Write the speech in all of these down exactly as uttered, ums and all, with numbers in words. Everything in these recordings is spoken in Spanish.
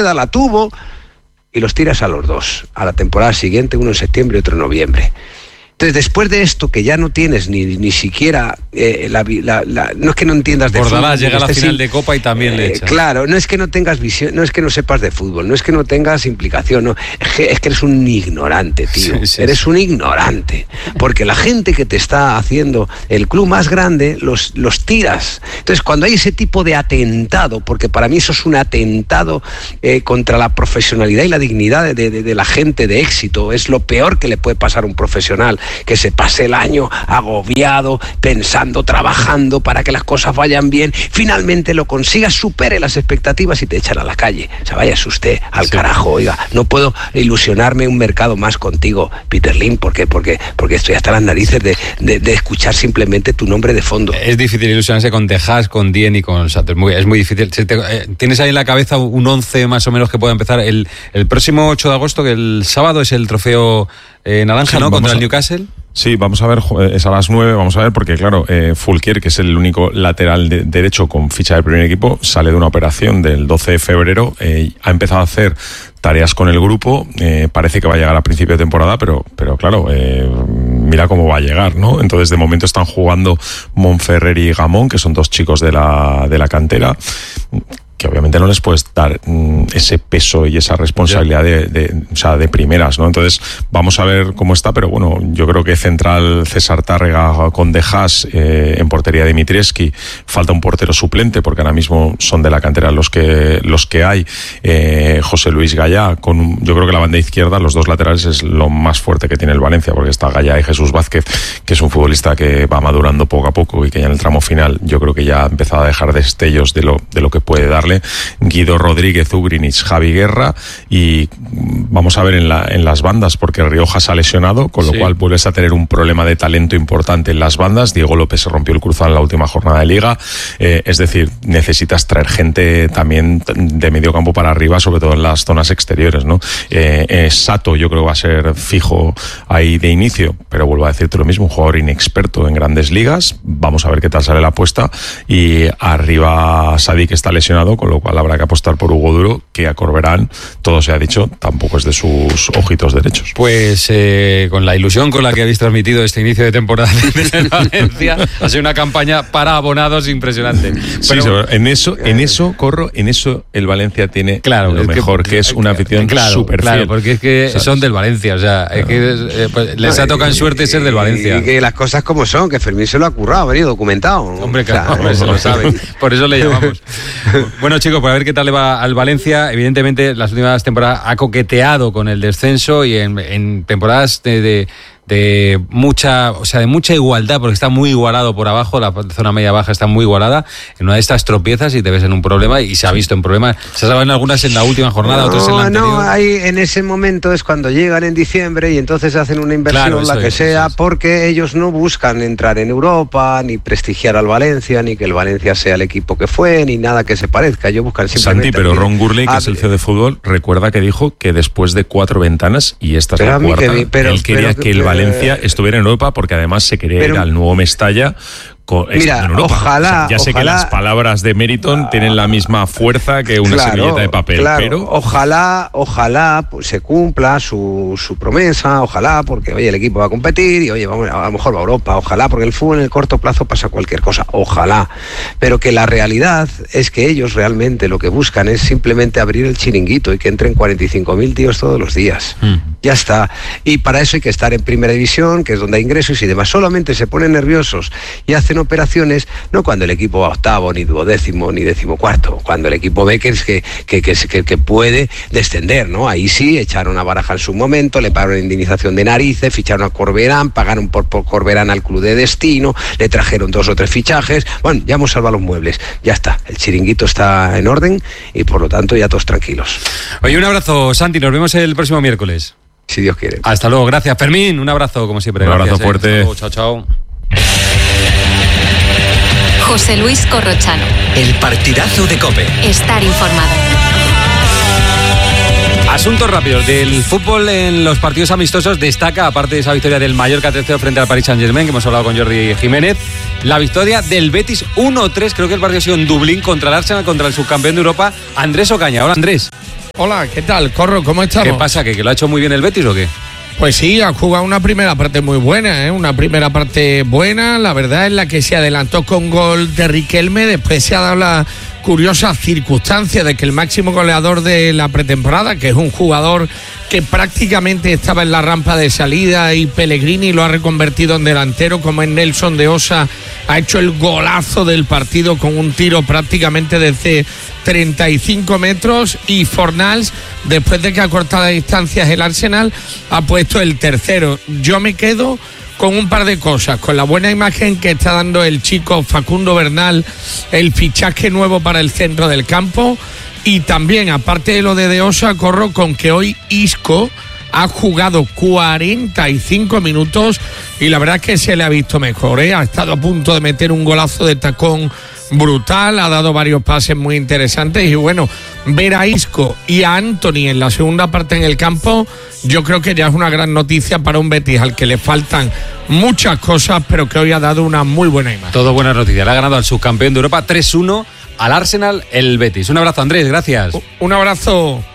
rueda la tuvo y los tiras a los dos, a la temporada siguiente, uno en septiembre y otro en noviembre. Entonces, después de esto, que ya no tienes ni, ni siquiera, eh, la, la, la, no es que no entiendas de Bordalás fútbol. llega a la este final sí, de Copa y también eh, le echas. Claro, no es que no tengas visión, no es que no sepas de fútbol, no es que no tengas implicación, no, es, que, es que eres un ignorante, tío. Sí, sí, eres sí. un ignorante. Porque la gente que te está haciendo el club más grande, los, los tiras. Entonces, cuando hay ese tipo de atentado, porque para mí eso es un atentado eh, contra la profesionalidad y la dignidad de, de, de la gente de éxito, es lo peor que le puede pasar a un profesional, que se pase el año agobiado, pensando, trabajando para que las cosas vayan bien, finalmente lo consigas, supere las expectativas y te echan a la calle. O sea, váyase usted al sí. carajo, oiga, no puedo ilusionarme un mercado más contigo, Peter Lim, ¿por qué? Porque, porque estoy hasta las narices de, de, de escuchar simplemente tu nombre de fondo. Es difícil ilusionarse con Tejas, con Dien y con Sato, es muy, es muy difícil. ¿Tienes ahí en la cabeza un once más o menos que pueda empezar? El, el próximo ocho de agosto, que el sábado es el trofeo eh, naranja, sí, ¿no? Contra a... el Newcastle. Sí, vamos a ver, es a las nueve, vamos a ver, porque claro, eh, Fulquier, que es el único lateral de, derecho con ficha del primer equipo, sale de una operación del doce de febrero, eh, ha empezado a hacer tareas con el grupo, eh, parece que va a llegar a principio de temporada, pero, pero claro, eh, mira cómo va a llegar, ¿no? Entonces, de momento están jugando Monferrer y Gamón, que son dos chicos de la, de la cantera, que obviamente no les puedes dar mm, ese peso y esa responsabilidad de, de, o sea, de primeras, ¿no? Entonces, vamos a ver cómo está, pero bueno, yo creo que central César Tárrega con Dejas, eh, en portería Dimitrievski, falta un portero suplente, porque ahora mismo son de la cantera los que los que hay, eh, José Luis Gallá, con yo creo que la banda izquierda, los dos laterales es lo más fuerte que tiene el Valencia, porque está Gallá y Jesús Vázquez, que es un futbolista que va madurando poco a poco y que ya en el tramo final yo creo que ya ha empezado a dejar destellos de lo, de lo que puede darle. Guido Rodríguez, Ugrinich, Javi Guerra, y vamos a ver en, la, en las bandas, porque Rioja se ha lesionado, con lo sí. cual vuelves a tener un problema de talento importante en las bandas. Diego López se rompió el cruzado en la última jornada de Liga, eh, es decir, necesitas traer gente también de medio campo para arriba, sobre todo en las zonas exteriores, ¿no? Eh, eh, Sato yo creo que va a ser fijo ahí de inicio, pero vuelvo a decirte lo mismo, un jugador inexperto en grandes ligas, vamos a ver qué tal sale la apuesta, y arriba Sadik está lesionado, con lo cual habrá que apostar por Hugo Duro, que a Corberán, todo se ha dicho, tampoco es de sus ojitos derechos. Pues eh, con la ilusión con la que habéis transmitido este inicio de temporada de Valencia, ha sido una campaña para abonados impresionante. Pero, sí, en eso, en eso, Corro, en eso el Valencia tiene claro, lo mejor, que, que es una afición claro, súper claro, fiel. porque es que ¿sabes? Son del Valencia, o sea, claro. es que eh, pues, les ha tocado en suerte ser del Valencia. Y que las cosas como son, que Fermín se lo ha currado, ha venido documentado. Hombre, claro, claro, se lo sabe, por eso le llamamos. Bueno, chicos, para ver qué tal le va al Valencia, evidentemente las últimas temporadas ha coqueteado con el descenso y en, en temporadas de, de, de mucha, o sea, de mucha igualdad, porque está muy igualado por abajo, la zona media baja está muy igualada. En una de estas tropiezas y te ves en un problema, y se ha visto en problemas. Se saben algunas en la última jornada, no, otras en la anterior. No, hay, en ese momento es cuando llegan en diciembre y entonces hacen una inversión, claro, la que es, sea, es. porque ellos no buscan entrar en Europa, ni prestigiar al Valencia, ni que el Valencia sea el equipo que fue, ni nada que se parezca. Ellos buscan simplemente... Santi, pero Ron Gurley, que a... es el C E O de fútbol, recuerda que dijo que después de cuatro ventanas, y esta es la cuarta, que, pero, él quería pero, que el Valencia estuviera en Europa, porque además se quería pero, ir al nuevo Mestalla. Mira, ojalá, o sea, ya sé ojalá, que las palabras de Meriton tienen la misma fuerza que una claro, servilleta de papel, claro, pero ojalá, ojalá pues, se cumpla su, su promesa, ojalá, porque oye, el equipo va a competir y oye, vamos, a lo mejor va a Europa, ojalá, porque el fútbol en el corto plazo pasa cualquier cosa, ojalá, pero que la realidad es que ellos realmente lo que buscan es simplemente abrir el chiringuito y que entren cuarenta y cinco mil tíos todos los días. Mm. Ya está. Y para eso hay que estar en primera división, que es donde hay ingresos y demás. Solamente se ponen nerviosos y hacen operaciones, no cuando el equipo va octavo, ni duodécimo, ni decimocuarto, cuando el equipo ve que, es que, que, que, que, que puede descender, ¿no? Ahí sí, echaron a Baraja en su momento, le pagaron indemnización de narices, ficharon a Corberán, pagaron por, por Corberán al club de destino, le trajeron dos o tres fichajes, bueno, ya hemos salvado los muebles, ya está, el chiringuito está en orden y por lo tanto ya todos tranquilos. Oye, un abrazo, Santi, nos vemos el próximo miércoles. Si Dios quiere. Hasta luego, gracias. Fermín, un abrazo como siempre. Un gracias, abrazo fuerte. Eh. Luego, chao, chao. José Luis Corrochano. El partidazo de COPE. Estar informado. Asuntos rápidos del fútbol en los partidos amistosos. Destaca, aparte de esa victoria del Mallorca tres cero frente al Paris Saint-Germain, que hemos hablado con Jordi Jiménez, la victoria del Betis uno tres, creo que el partido ha sido en Dublín, contra el Arsenal, contra el subcampeón de Europa, Andrés Ocaña. Hola, Andrés. Hola, ¿qué tal, Corro? ¿Cómo estamos? ¿Qué pasa? ¿Que, que lo ha hecho muy bien el Betis o qué? Pues sí, ha jugado una primera parte muy buena, ¿eh? Una primera parte buena, la verdad, en la que se adelantó con gol de Riquelme. Después se ha dado la curiosa circunstancia de que el máximo goleador de la pretemporada, que es un jugador que prácticamente estaba en la rampa de salida, y Pellegrini lo ha reconvertido en delantero, como en Nelson de Osa, ha hecho el golazo del partido con un tiro prácticamente desde treinta y cinco metros, y Fornals, después de que ha cortado distancias el Arsenal, ha puesto el tercero. Yo me quedo con un par de cosas, con la buena imagen que está dando el chico Facundo Bernal, el fichaje nuevo para el centro del campo, y también, aparte de lo de De Osa, Corro, con que hoy Isco ha jugado cuarenta y cinco minutos y la verdad es que se le ha visto mejor, ¿eh? Ha estado a punto de meter un golazo de tacón brutal, ha dado varios pases muy interesantes, y bueno, ver a Isco y a Anthony en la segunda parte en el campo, yo creo que ya es una gran noticia para un Betis al que le faltan muchas cosas, pero que hoy ha dado una muy buena imagen. Todo buenas noticias. Le ha ganado al subcampeón de Europa tres uno al Arsenal, el Betis. Un abrazo, Andrés, gracias. Un abrazo.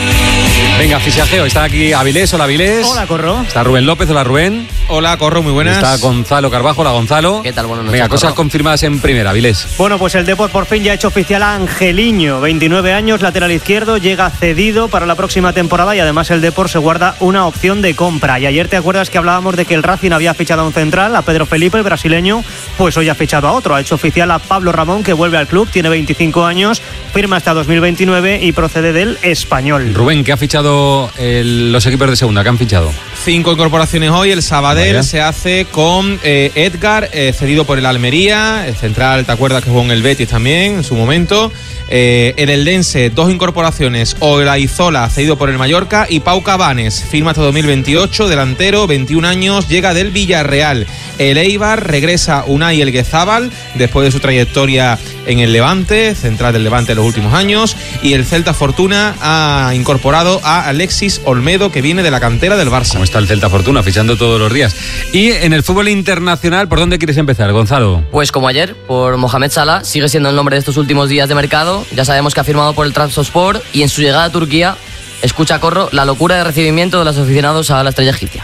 Venga, fichajeo, está aquí Avilés. Hola, Avilés. Hola, Corro. Está Rubén López. Hola, Rubén. Hola, Corro, muy buenas. Está Gonzalo Carbajo. Hola, Gonzalo. ¿Qué tal? Buenas noches. Venga, cosas Corro. confirmadas en primera, Avilés. Bueno, pues el Depor por fin ya ha hecho oficial a Angeliño, veintinueve años, lateral izquierdo, llega cedido para la próxima temporada, y además el Depor se guarda una opción de compra. Y ayer te acuerdas que hablábamos de que el Racing había fichado a un central, a Pedro Felipe, el brasileño, pues hoy ha fichado a otro. Ha hecho oficial a Pablo Ramón, que vuelve al club, tiene veinticinco años, firma hasta dos mil veintinueve y procede del Español. Rubén, ¿qué ha fichado el, los equipos de segunda? ¿Qué han fichado? Cinco incorporaciones hoy. El Sabadell Vaya. se hace con eh, Edgar, eh, cedido por el Almería. El central, ¿te acuerdas que jugó en el Betis también en su momento? Eh, el Eldense, dos incorporaciones. Olaizola, cedido por el Mallorca. Y Pau Cabanes, firma hasta dos mil veintiocho, delantero, veintiún años, llega del Villarreal. El Eibar, regresa Unai Elguezábal, después de su trayectoria en el Levante, central del Levante en los últimos años. Y el Celta Fortuna ha incorporado a Alexis Olmedo, que viene de la cantera del Barça. ¿Cómo está el Celta Fortuna? Fichando todos los días. Y en el fútbol internacional, ¿por dónde quieres empezar, Gonzalo? Pues como ayer, por Mohamed Salah, sigue siendo el nombre de estos últimos días de mercado. Ya sabemos que ha firmado por el Trabzonspor, y en su llegada a Turquía, escucha, Corro, la locura de recibimiento de los aficionados a la estrella egipcia.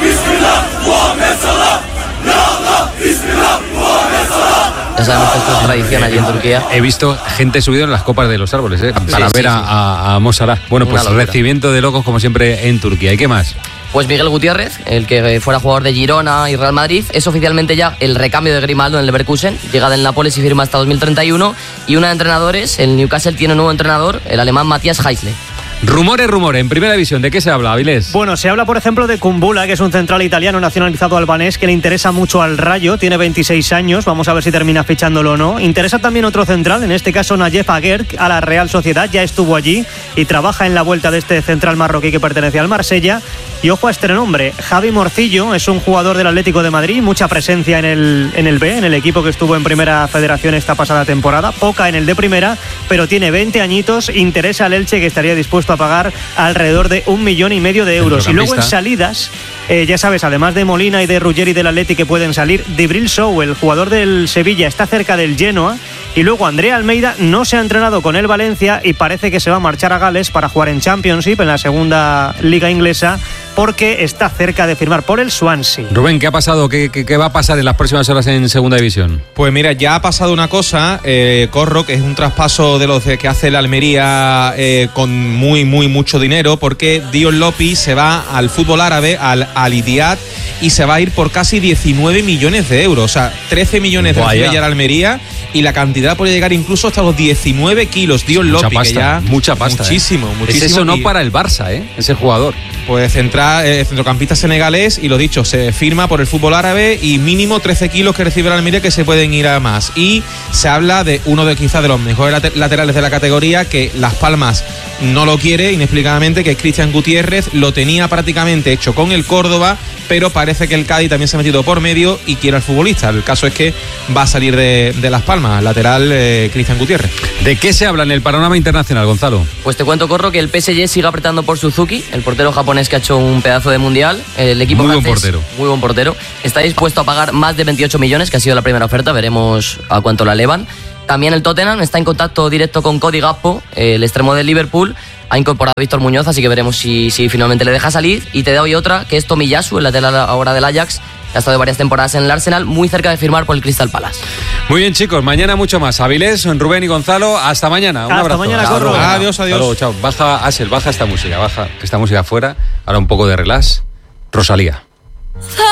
Ya sabemos que esto es tradición allí en Turquía. He visto gente subido en las copas de los árboles, ¿eh? Para Sí, ver sí, a, sí. a, a Mo Salah. Bueno, Una pues locura. recibimiento de locos como siempre en Turquía. ¿Y qué más? Pues Miguel Gutiérrez, el que fuera jugador de Girona y Real Madrid, es oficialmente ya el recambio de Grimaldo en el Leverkusen, llega del Nápoles y firma hasta dos mil treinta y uno. Y una de entrenadores, el Newcastle tiene un nuevo entrenador, el alemán Matías Heisle. Rumores, rumores. En primera división, ¿de qué se habla, Avilés? Bueno, se habla, por ejemplo, de Kumbula, que es un central italiano nacionalizado albanés que le interesa mucho al Rayo, tiene veintiséis años, vamos a ver si termina fichándolo o no. Interesa también otro central, en este caso Nayef Aguer, a la Real Sociedad, ya estuvo allí y trabaja en la vuelta de este central marroquí que pertenece al Marsella. Y ojo a este nombre, Javi Morcillo, es un jugador del Atlético de Madrid, mucha presencia en el, en el B, en el equipo que estuvo en Primera Federación esta pasada temporada, poca en el de Primera, pero tiene veinte añitos, interesa al Elche, que estaría dispuesto a pagar alrededor de un millón y medio de euros. Y luego en salidas, eh, ya sabes, además de Molina y de Ruggeri del Atleti que pueden salir, Djibril Sow, el jugador del Sevilla, está cerca del Genoa. Y luego Andrea Almeida no se ha entrenado con el Valencia y parece que se va a marchar a Gales para jugar en Championship, en la segunda liga inglesa, porque está cerca de firmar por el Swansea. Rubén, ¿qué ha pasado? ¿Qué, qué, qué va a pasar en las próximas horas en segunda división? Pues mira, ya ha pasado una cosa, eh, Corro, que es un traspaso de los de que hace la Almería eh, con muy, muy mucho dinero, porque Dion Lopi se va al fútbol árabe, al Al-Ittihad, y se va a ir por casi diecinueve millones de euros. O sea, trece millones de recibe ya la Almería, y la cantidad puede llegar incluso hasta los diecinueve kilos. Dion Mucha Lopi, pasta, que ya mucha pasta. Muchísimo, eh. muchísimo. Es eso no y, para el Barça, ¿eh? Ese jugador. Pues central, eh, centrocampista senegalés, y lo dicho, se firma por el fútbol árabe, y mínimo trece kilos que recibe la Almería, que se pueden ir a más. Y se habla de uno de quizás de los mejores late- laterales de la categoría, que Las Palmas no lo quiere inexplicadamente, que es Cristian Gutiérrez. Lo tenía prácticamente hecho con el Córdoba, pero parece que el Cádiz también se ha metido por medio y quiere al futbolista. El caso es que va a salir de, de Las Palmas, lateral eh, Cristian Gutiérrez. ¿De qué se habla en el panorama internacional, Gonzalo? Pues te cuento, Corro, que el P S G sigue apretando por Suzuki, el portero japonés que ha hecho un pedazo de mundial. El equipo Muy buen francés, portero. Muy buen portero. Está dispuesto a pagar más de veintiocho millones, que ha sido la primera oferta. Veremos a cuánto la elevan. También el Tottenham está en contacto directo con Cody Gakpo, el extremo del Liverpool. ha incorporado a Víctor Muñoz, así que veremos si, si finalmente le deja salir. Y te doy otra, que es Tomiyasu, el lateral ahora del Ajax. Ha estado varias temporadas en el Arsenal, muy cerca de firmar por el Crystal Palace. Muy bien, chicos, mañana mucho más. Avilés, Rubén y Gonzalo, hasta mañana. Un hasta abrazo. mañana, Corro. Adiós, adiós. Luego, chao. Baja, Asel, baja esta música, baja esta música afuera. Ahora un poco de relax. Rosalía.